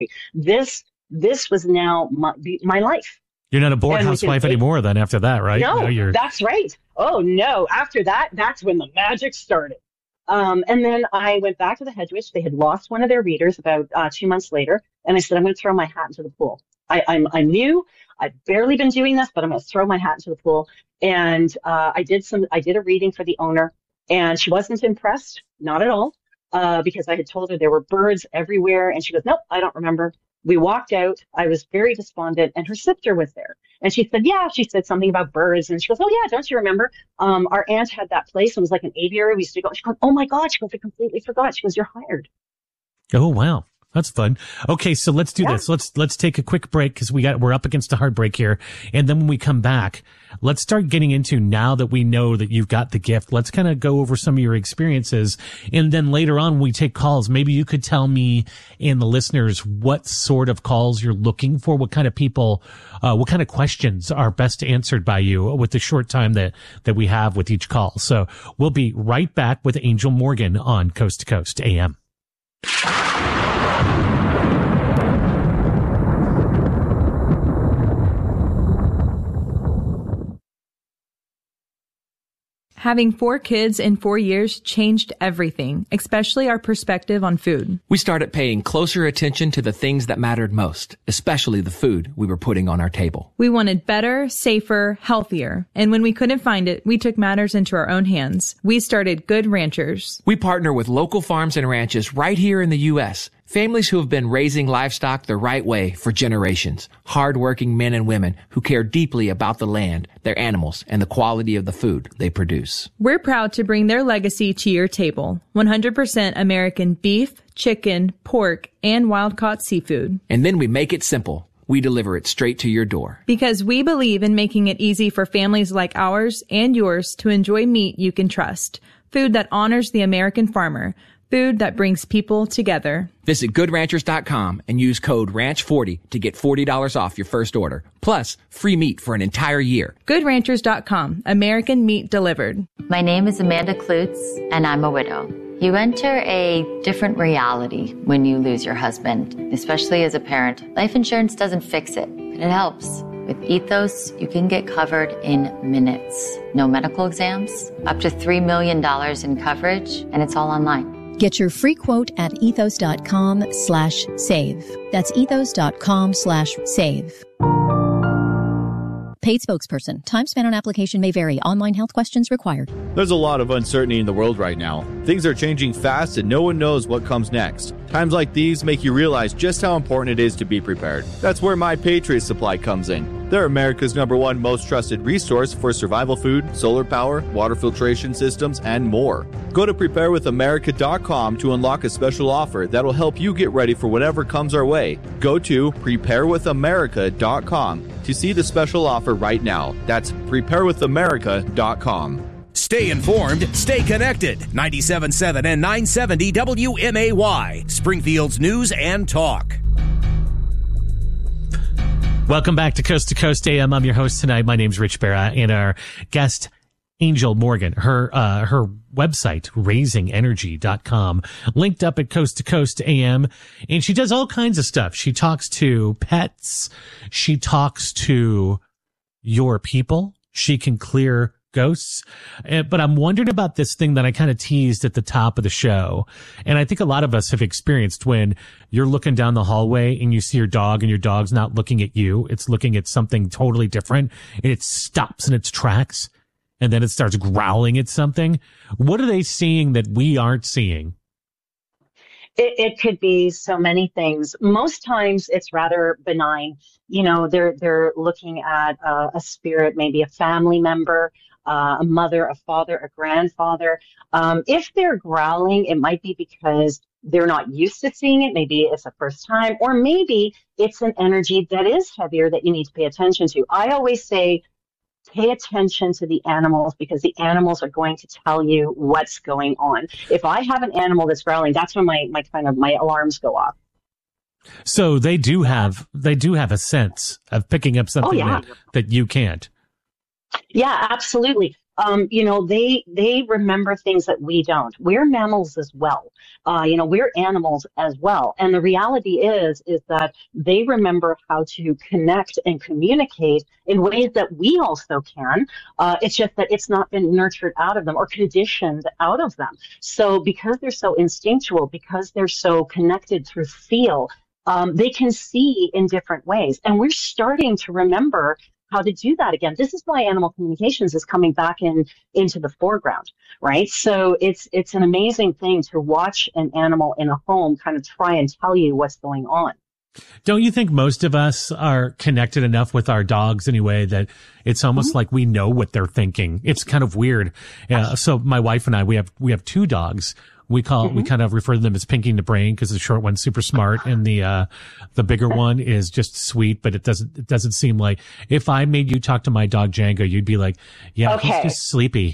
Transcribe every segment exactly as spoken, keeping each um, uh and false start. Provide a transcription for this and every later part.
This, this was now my, my life. You're not a bored And housewife it- anymore then after that, right? No, No, you're... that's right. Oh, no. After that, that's when the magic started. Um, and then I went back to the Hedwig. They had lost one of their readers about uh, two months later. And I said, I'm going to throw my hat into the pool. I, I'm, I'm new. I've barely been doing this, but I'm going to throw my hat into the pool. And uh, I did some, I did a reading for the owner, and she wasn't impressed, not at all, uh, because I had told her there were birds everywhere. And she goes, nope, I don't remember. We walked out. I was very despondent, and her sister was there. And she said, yeah, she said something about birds. And she goes, oh, yeah, don't you remember? Um, our aunt had that place. It was like an aviary. We used to go. She goes, oh, my God. She goes, I completely forgot. She goes, you're hired. Oh, wow. That's fun. Okay, so let's do Yeah. this. Let's let's take a quick break because we got we're up against a hard break here. And then when we come back, let's start getting into, now that we know that you've got the gift, let's kind of go over some of your experiences. And then later on, when we take calls, maybe you could tell me and the listeners what sort of calls you're looking for, what kind of people, uh, what kind of questions are best answered by you with the short time that, that we have with each call. So we'll be right back with Angel Morgan on Coast to Coast A M. Having four kids in four years changed everything, especially our perspective on food. We started paying closer attention to the things that mattered most, especially the food we were putting on our table. We wanted better, safer, healthier. And when we couldn't find it, we took matters into our own hands. We started Good Ranchers. We partner with local farms and ranches right here in the U S, families who have been raising livestock the right way for generations. Hardworking men and women who care deeply about the land, their animals, and the quality of the food they produce. We're proud to bring their legacy to your table. one hundred percent American beef, chicken, pork, and wild-caught seafood. And then we make it simple. We deliver it straight to your door. Because we believe in making it easy for families like ours and yours to enjoy meat you can trust. Food that honors the American farmer. Food that brings people together. Visit good ranchers dot com and use code ranch forty to get forty dollars off your first order. Plus, free meat for an entire year. good ranchers dot com. American meat delivered. My name is Amanda Klutz, and I'm a widow. You enter a different reality when you lose your husband, especially as a parent. Life insurance doesn't fix it, but it helps. With Ethos, you can get covered in minutes. No medical exams, up to three million dollars in coverage, and it's all online. Get your free quote at ethos.com slash save. That's ethos.com slash save. Paid spokesperson. Time spent on application may vary. Online health questions required. There's a lot of uncertainty in the world right now. Things are changing fast and no one knows what comes next. Times like these make you realize just how important it is to be prepared. That's where My Patriot Supply comes in. They're America's number one most trusted resource for survival food, solar power, water filtration systems, and more. Go to prepare with america dot com to unlock a special offer that'll help you get ready for whatever comes our way. Go to prepare with america dot com to see the special offer right now. That's prepare with america dot com. Stay informed, stay connected. ninety-seven point seven and nine seventy W M A Y, Springfield's news and talk. Welcome back to Coast to Coast A M. I'm your host tonight. My name's Rich Barra, and our guest, Angel Morgan. Her uh, her website, raising energy dot com, linked up at Coast to Coast A M, and she does all kinds of stuff. She talks to pets. She talks to your people. She can clear ghosts. Uh, but I'm wondering about this thing that I kind of teased at the top of the show. And I think a lot of us have experienced when you're looking down the hallway and you see your dog and your dog's not looking at you. It's looking at something totally different, and it stops in its tracks, and then it starts growling at something. What are they seeing that we aren't seeing? It, it could be so many things. Most times it's rather benign. You know, they're they're looking at uh, a spirit, maybe a family member, uh, a mother, a father, a grandfather. Um, if they're growling, it might be because they're not used to seeing it. Maybe it's the first time, or maybe it's an energy that is heavier that you need to pay attention to. I always say, pay attention to the animals, because the animals are going to tell you what's going on. If I have an animal that's growling, that's when my, my kind of my alarms go off. So they do have they do have a sense of picking up something Oh, yeah. that, that you can't. Yeah, absolutely. Um, you know, they they remember things that we don't. We're mammals as well. Uh, you know, we're animals as well. And the reality is, is that they remember how to connect and communicate in ways that we also can. Uh, it's just that it's not been nurtured out of them or conditioned out of them. So because they're so instinctual, because they're so connected through feel, um, they can see in different ways. And we're starting to remember how to do that again. This is why animal communications is coming back in into the foreground, right? So it's it's an amazing thing to watch an animal in a home kind of try and tell you what's going on. Don't you think most of us are connected enough with our dogs anyway that it's almost mm-hmm. like we know what they're thinking? It's kind of weird. Uh, so my wife and I, we have we have two dogs. We call mm-hmm. we kind of refer to them as Pinky and the Brain because the short one's super smart and the uh the bigger one is just sweet, but it doesn't it doesn't seem like if I made you talk to my dog Django, you'd be like, yeah, okay. he's just sleepy.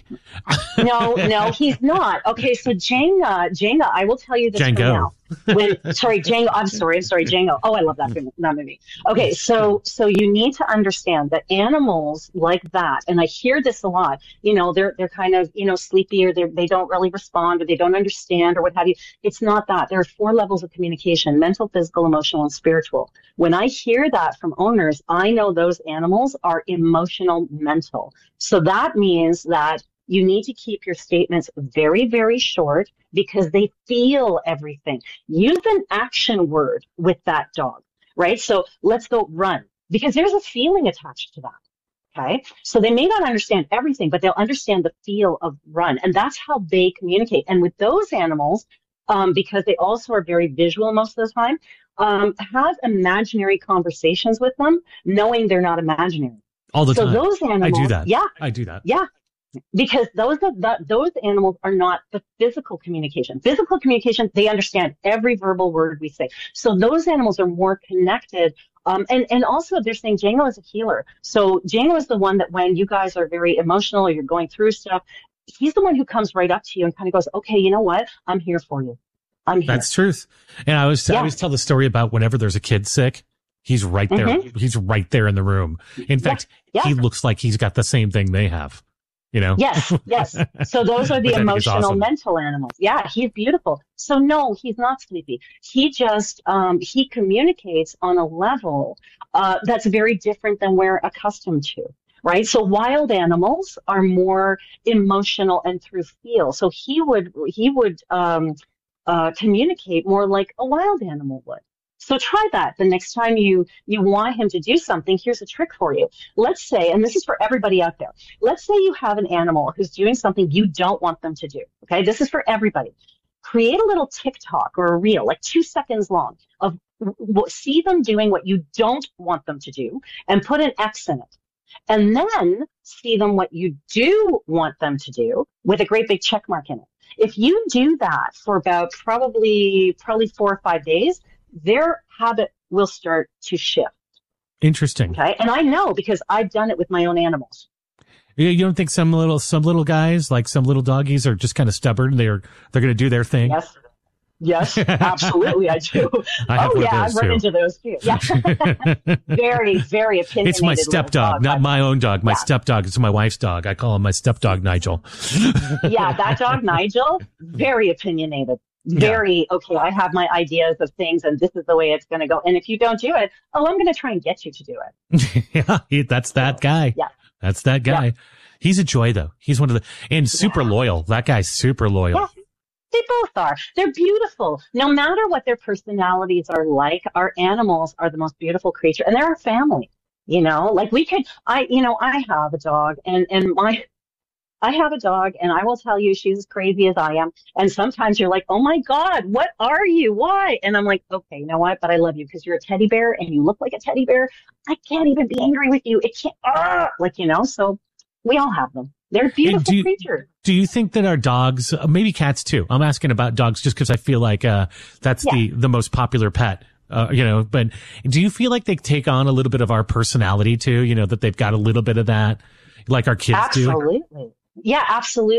No, no, he's not. Okay, so Jenga, Jenga, I will tell you this Django. for now. When, sorry, Django. I'm sorry. I'm sorry, Django. Oh, I love that movie. That movie. Okay, so so you need to understand that animals like that, and I hear this a lot. You know, they're they're kind of you know sleepy, or they they don't really respond, or they don't understand, or what have you. It's not that. There are four levels of communication: mental, physical, emotional, and spiritual. When I hear that from owners, I know those animals are emotional mental. So that means that you need to keep your statements very, very short because they feel everything. Use an action word with that dog, right? So let's go run because there's a feeling attached to that. Okay. So they may not understand everything, but they'll understand the feel of run. And that's how they communicate. And with those animals, um, because they also are very visual most of the time, um, have imaginary conversations with them, knowing they're not imaginary. All the so time. So those animals. I do that. Yeah. I do that. Yeah. Because those are the, those animals are not the physical communication. Physical communication, they understand every verbal word we say. So those animals are more connected. Um, and, and also they're saying Django is a healer. So Django is the one that when you guys are very emotional or you're going through stuff, he's the one who comes right up to you and kind of goes, okay, you know what? I'm here for you. I'm here. That's truth. And I always, yeah. I always tell the story about whenever there's a kid sick, he's right there. Mm-hmm. He's right there in the room. In fact, yeah. Yeah. he looks like he's got the same thing they have. You know? Yes, yes. So those are the emotional, awesome. mental animals. Yeah, he's beautiful. So no, he's not sleepy. He just, um, he communicates on a level uh, that's very different than we're accustomed to, right? So wild animals are more emotional and through feel. So he would, he would um, uh, communicate more like a wild animal would. So try that the next time you, you want him to do something. Here's a trick for you. Let's say, and this is for everybody out there. Let's say you have an animal who's doing something you don't want them to do. Okay. This is for everybody. Create a little TikTok or a reel, like two seconds long of w- see them doing what you don't want them to do and put an X in it. And then see them what you do want them to do with a great big check mark in it. If you do that for about probably, probably four or five days, their habit will start to shift. Interesting. Okay. And I know because I've done it with my own animals. You don't think some little, some little guys, like some little doggies are just kind of stubborn? They're, they're going to do their thing. Yes. Yes, absolutely. I do. I have oh one yeah. of those I've run too. into those too. Yeah. very, very opinionated. It's my stepdog, not my own dog. My yeah. stepdog. It's my wife's dog. I call him my stepdog, Nigel. Yeah. That dog, Nigel, very opinionated. Very, yeah. okay, I have my ideas of things and this is the way it's going to go. And if you don't do it, oh, I'm going to try and get you to do it. Yeah, he, that's that guy. Yeah. That's that guy. Yeah. He's a joy though. He's one of the, and super yeah. loyal. That guy's super loyal. Yeah. They both are. They're beautiful. No matter what their personalities are like, our animals are the most beautiful creature and they're our family. You know, like we could, I, you know, I have a dog and, and my, I have a dog and I will tell you she's as crazy as I am. And sometimes you're like, oh my God, what are you? Why? And I'm like, okay, you know what? But I love you because you're a teddy bear and you look like a teddy bear. I can't even be angry with you. It can't, ah, like, you know, so we all have them. They're beautiful do you, creatures. Do you think that our dogs, maybe cats too? I'm asking about dogs just because I feel like, uh, that's yeah. the, the most popular pet. Uh, you know, but do you feel like they take on a little bit of our personality too? You know, that they've got a little bit of that like our kids Absolutely. do? Absolutely. Yeah, absolutely.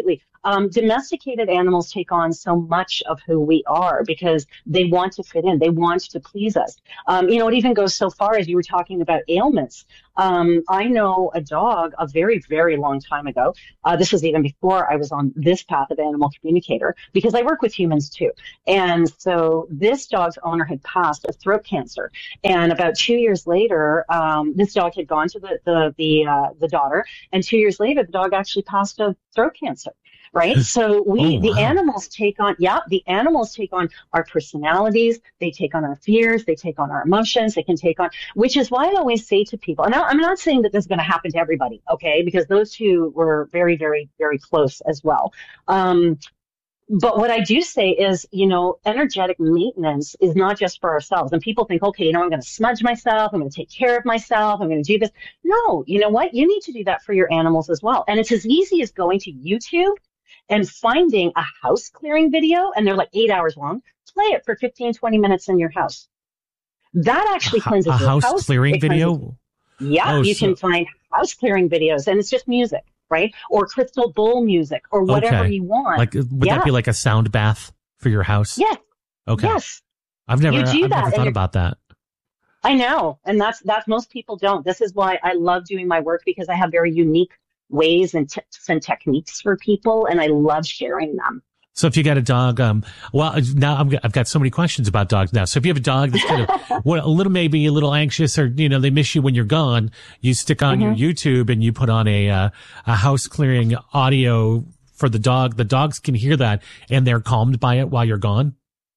um, domesticated animals take on so much of who we are because they want to fit in. They want to please us. Um, you know, it even goes so far as you were talking about ailments. Um, I know a dog a very, very long time ago. Uh, this was even before I was on this path of animal communicator, because I work with humans too. And so this dog's owner had passed of throat cancer. And about two years later, um, this dog had gone to the, the, the, uh, the daughter. And two years later, the dog actually passed of throat cancer. Right. So we, oh, the wow. animals take on, yeah, the animals take on our personalities. They take on our fears. They take on our emotions. They can take on, which is why I always say to people, and I'm not saying that this is going to happen to everybody. Okay. Because those two were very, very, very close as well. Um, But what I do say is, you know, energetic maintenance is not just for ourselves. And people think, okay, you know, I'm going to smudge myself. I'm going to take care of myself. I'm going to do this. No, you know what? You need to do that for your animals as well. And it's as easy as going to YouTube and finding a house clearing video, and they're like eight hours long. Play it for fifteen, twenty minutes in your house. That actually cleanses a your house. house clearing video? Yeah, oh, you so- can find house clearing videos, and it's just music. Right? Or crystal bowl music or whatever okay. you want. Like, would yeah. that be like a sound bath for your house? Yes. Okay. Yes. I've never, You do I've that, never thought and about that. I know. And that's, that's most people don't. This is why I love doing my work, because I have very unique ways and tips and techniques for people, and I love sharing them. So if you got a dog, um, well, now I'm, I've got so many questions about dogs now. So if you have a dog that's kind of what, a little, maybe a little anxious, or, you know, they miss you when you're gone, you stick on mm-hmm. your YouTube and you put on a, uh, a house clearing audio for the dog. The dogs can hear that and they're calmed by it while you're gone.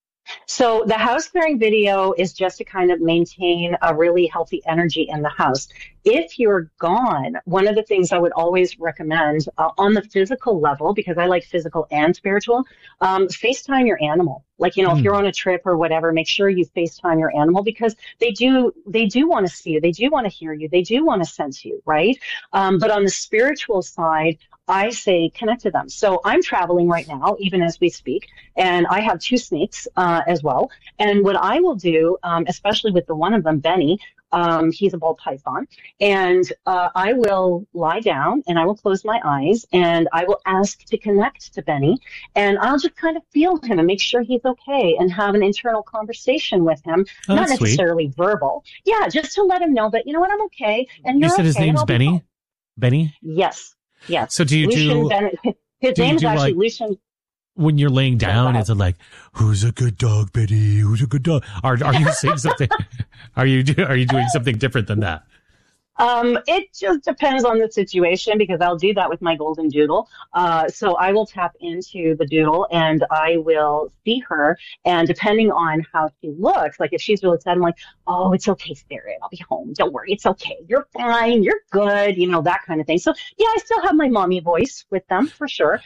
So the house clearing video is just to kind of maintain a really healthy energy in the house. If you're gone, one of the things I would always recommend uh, on the physical level, because I like physical and spiritual, um, FaceTime your animal. Like, you know, mm. if you're on a trip or whatever, make sure you FaceTime your animal, because they do, they do want to see you. They do want to hear you. They do want to sense you, right? Um, but on the spiritual side, I say connect to them. So I'm traveling right now, even as we speak, and I have two snakes uh, as well. And what I will do, um, especially with the one of them, Benny, um, he's a ball python, and uh, I will lie down and I will close my eyes and I will ask to connect to Benny, and I'll just kind of feel him and make sure he's okay and have an internal conversation with him, oh, not necessarily sweet. verbal. Yeah, just to let him know that, you know what, I'm okay. And you're you said okay, his name's Benny? Benny? Yes. Yes. So do you Lucian do, Bennett. His do name is actually like, Lucian. When you're laying down, is it like, who's a good dog, Betty? Who's a good dog? Are, are you saying something? Are you, do, are you doing something different than that? Um, it just depends on the situation, because I'll do that with my golden doodle. Uh, so I will tap into the doodle and I will see her. And depending on how she looks, like if she's really sad, I'm like, oh, it's okay, Spirit. I'll be home. Don't worry. It's okay. You're fine. You're good. You know, that kind of thing. So yeah, I still have my mommy voice with them for sure.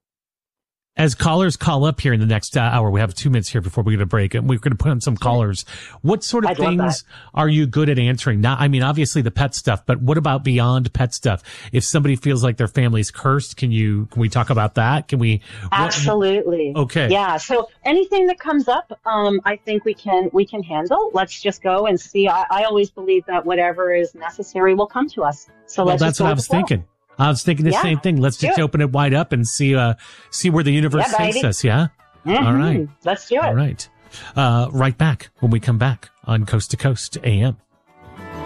As callers call up here in the next uh, hour, we have two minutes here before we get a break, and we're going to put on some callers. What sort of I'd things are you good at answering? Not, I mean, obviously the pet stuff, but what about beyond pet stuff? If somebody feels like their family's cursed, can you, can we talk about that? Can we? Absolutely. What, okay. Yeah. So anything that comes up, um, I think we can, we can handle. Let's just go and see. I, I always believe that whatever is necessary will come to us. So well, let's that's just what I was thinking. I was thinking the yeah, same thing. Let's just open it wide up and see, uh, see where the universe yeah, takes baby. us. Yeah. Mm-hmm. All right. Let's do it. All right. Uh, right back when we come back on Coast to Coast A M.